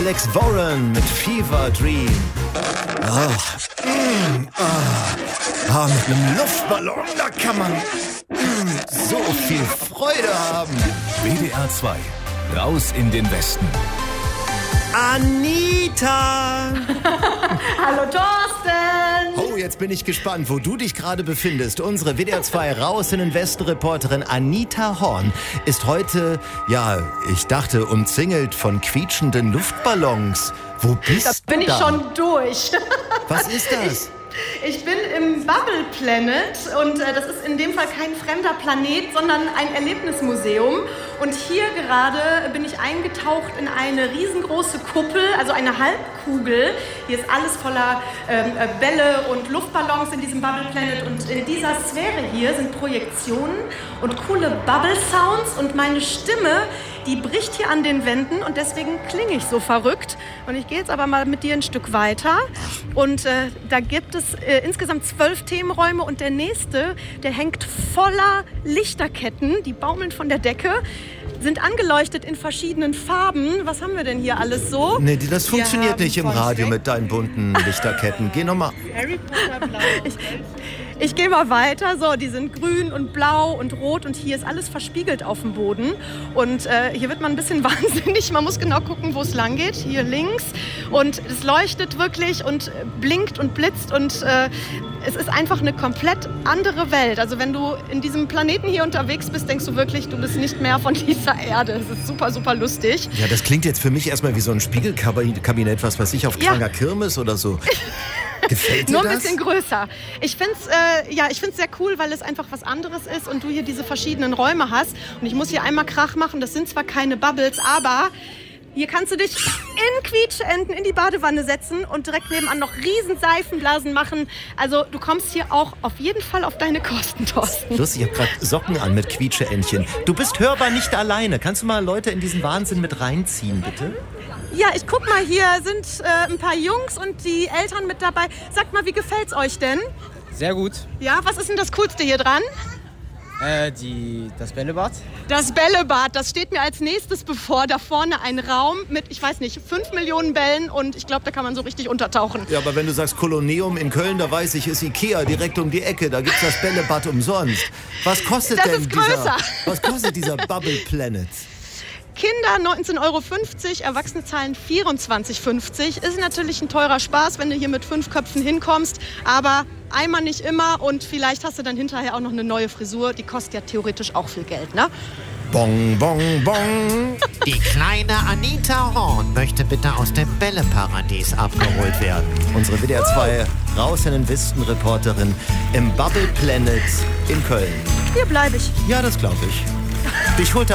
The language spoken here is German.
Alex Warren mit Fever Dream. Mit einem Luftballon, da kann man so viel Freude haben. WDR 2, raus in den Westen. Anita! Hallo Thorsten! Oh, jetzt bin ich gespannt, wo du dich gerade befindest. Unsere WDR 2 raus in den Westen-Reporterin Anita Horn ist heute, ich dachte, umzingelt von quietschenden Luftballons. Wo bist du? Da bin ich schon durch. Was ist das? Ich bin im Bubble Planet und das ist in dem Fall kein fremder Planet, sondern ein Erlebnismuseum. Und hier gerade bin ich eingetaucht in eine riesengroße Kuppel, also eine Halbkugel. Hier ist alles voller Bälle und Luftballons in diesem Bubble Planet. Und in dieser Sphäre hier sind Projektionen und coole Bubble Sounds. Und meine Stimme, die bricht hier an den Wänden und deswegen klinge ich so verrückt. Und ich gehe jetzt aber mal mit dir ein Stück weiter. Und da gibt es insgesamt 12 Themenräume und der nächste, der hängt voller Lichterketten, die baumeln von der Decke, sind angeleuchtet in verschiedenen Farben. Was haben wir denn hier alles so? Nee, das funktioniert nicht im Radio mit deinen bunten Lichterketten. Geh nochmal. Harry Potter blau. Ich gehe mal weiter. So, die sind grün und blau und rot und hier ist alles verspiegelt auf dem Boden. Und hier wird man ein bisschen wahnsinnig. Man muss genau gucken, wo es lang geht. Hier links. Und es leuchtet wirklich und blinkt und blitzt und es ist einfach eine komplett andere Welt. Also wenn du in diesem Planeten hier unterwegs bist, denkst du wirklich, du bist nicht mehr von dieser Erde. Es ist super, super lustig. Ja, das klingt jetzt für mich erstmal wie so ein Spiegelkabinett, was weiß ich, auf Kranger Kirmes oder so. Gefällt dir das? Nur ein bisschen größer. Ich finde es sehr cool, weil es einfach was anderes ist und du hier diese verschiedenen Räume hast. Und ich muss hier einmal Krach machen. Das sind zwar keine Bubbles, aber hier kannst du dich in Quietscheenten in die Badewanne setzen und direkt nebenan noch riesen Seifenblasen machen. Also du kommst hier auch auf jeden Fall auf deine Kosten, Thorsten. Lustig, ich habe gerade Socken an mit Quietscheentchen. Du bist hörbar nicht alleine. Kannst du mal Leute in diesen Wahnsinn mit reinziehen, bitte? Ja, ich guck mal, hier sind ein paar Jungs und die Eltern mit dabei. Sagt mal, wie gefällt's euch denn? Sehr gut. Ja, was ist denn das Coolste hier dran? Das Bällebad. Das Bällebad, das steht mir als nächstes bevor. Da vorne ein Raum mit, 5 Millionen Bällen und ich glaube, da kann man so richtig untertauchen. Ja, aber wenn du sagst Kolonium in Köln, da weiß ich, ist Ikea direkt um die Ecke. Da gibt's das Bällebad umsonst. Was kostet Das ist größer. Was kostet dieser Bubble Planet? Kinder 19,50 €, Erwachsene zahlen 24,50 €. Ist natürlich ein teurer Spaß, wenn du hier mit 5 Köpfen hinkommst, aber einmal nicht immer und vielleicht hast du dann hinterher auch noch eine neue Frisur. Die kostet ja theoretisch auch viel Geld, ne? Bong, bong, bong. Die kleine Anita Horn möchte bitte aus dem Bälleparadies abgeholt werden. Unsere WDR 2 raus in den Westen-Reporterin im Bubble Planet in Köln. Hier bleibe ich. Ja, das glaube ich. Dich holt